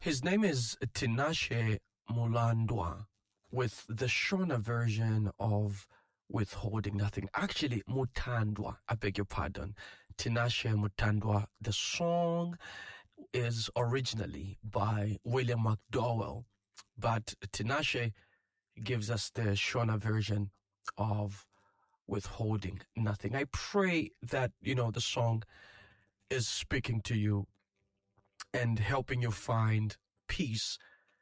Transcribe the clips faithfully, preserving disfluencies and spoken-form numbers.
His name is Tinashe Mulandwa, with the Shona version of Withholding Nothing. Actually, Mutandwa, I beg your pardon. Tinashe Mutandwa. The song is originally by William McDowell, but Tinashe gives us the Shona version of Withholding Nothing. I pray that, you know, the song is speaking to you and helping you find peace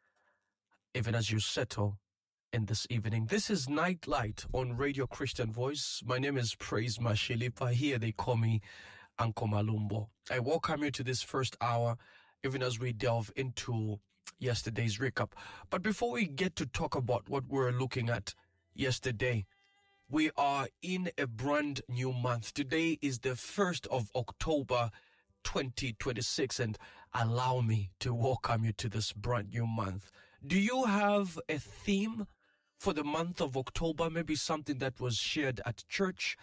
even as you settle in this evening. This is Nightlight on Radio Christian Voice. My name is Praise Mashilipa. Here they call me Uncle Malumbo. I welcome you to this first hour, even as we delve into yesterday's recap. But before we get to talk about what we're looking at yesterday, we are in a brand new month. Today is the first of October, twenty twenty-six, and allow me to welcome you to this brand new month. Do you have a theme for the month of October? Maybe something that was shared at church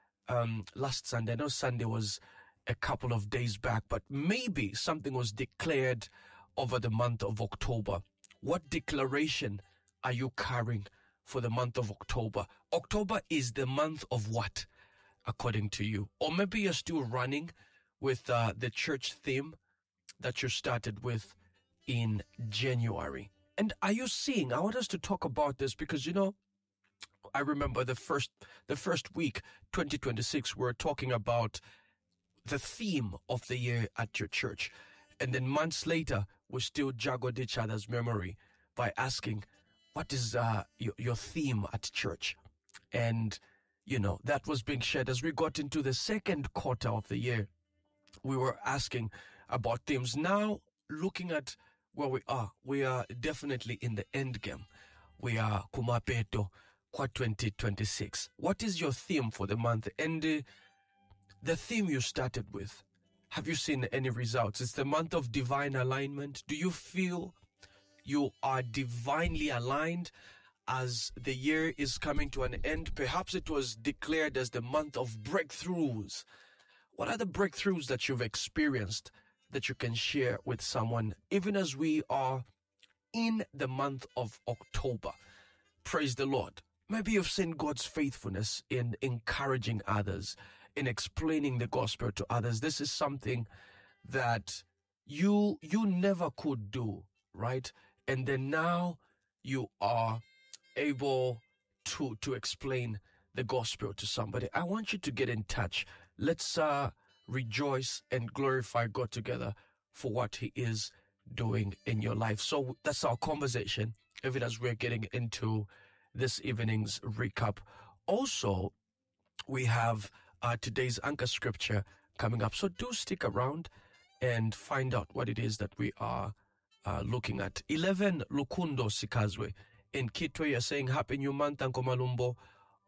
um, last Sunday. I know Sunday was a couple of days back, but maybe something was declared over the month of October. What declaration are you carrying for the month of October? October is the month of what, according to you? Or maybe you're still running with uh, the church theme that you started with in January. And are you seeing? I want us to talk about this because, you know, I remember the first the first week, twenty twenty-six, we were talking about the theme of the year at your church. And then months later, we still juggled each other's memory by asking, what is uh, your, your theme at church? And, you know, that was being shared as we got into the second quarter of the year. We were asking about themes. Now, looking at where we are, we are definitely in the end game. We are Kumapeto kwa twenty twenty-six. What is your theme for the month? And uh, the theme you started with, have you seen any results? It's the month of divine alignment. Do you feel you are divinely aligned as the year is coming to an end? Perhaps it was declared as the month of breakthroughs. What are the breakthroughs that you've experienced that you can share with someone, even as we are in the month of October? Praise the Lord. Maybe you've seen God's faithfulness in encouraging others, in explaining the gospel to others. This is something that you you never could do, right? And then now you are able to to explain the gospel to somebody. I want you to get in touch. Let's uh rejoice and glorify God together for what he is doing in your life. So that's our conversation, even as we're getting into this evening's recap. Also, we have uh, today's anchor scripture coming up. So do stick around and find out what it is that we are uh, looking at. eleven Lukundo Sikazwe in Kitwe, you're saying, Happy New Month, Uncle Malumbo.